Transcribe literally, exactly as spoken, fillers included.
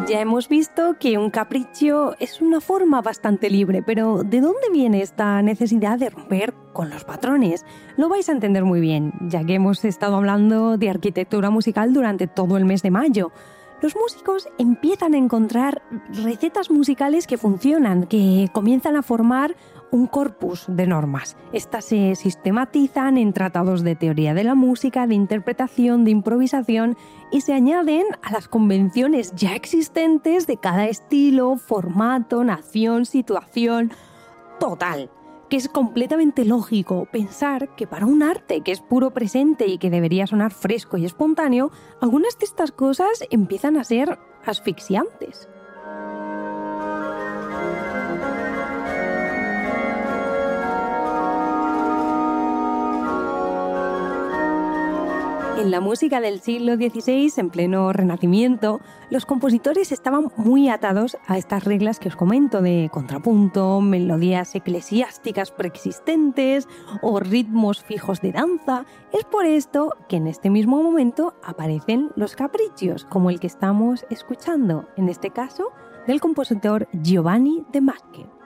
Ya hemos visto que un capricho es una forma bastante libre, pero ¿de dónde viene esta necesidad de romper con los patrones? Lo vais a entender muy bien, ya que hemos estado hablando de arquitectura musical durante todo el mes de mayo. Los músicos empiezan a encontrar recetas musicales que funcionan, que comienzan a formar un corpus de normas. Estas se sistematizan en tratados de teoría de la música, de interpretación, de improvisación y se añaden a las convenciones ya existentes de cada estilo, formato, nación, situación. Total, que es completamente lógico pensar que para un arte que es puro presente y que debería sonar fresco y espontáneo, algunas de estas cosas empiezan a ser asfixiantes. En la música del siglo dieciséis, en pleno Renacimiento, los compositores estaban muy atados a estas reglas que os comento de contrapunto, melodías eclesiásticas preexistentes o ritmos fijos de danza. Es por esto que en este mismo momento aparecen los capriccios, como el que estamos escuchando, en este caso del compositor Giovanni de Macque.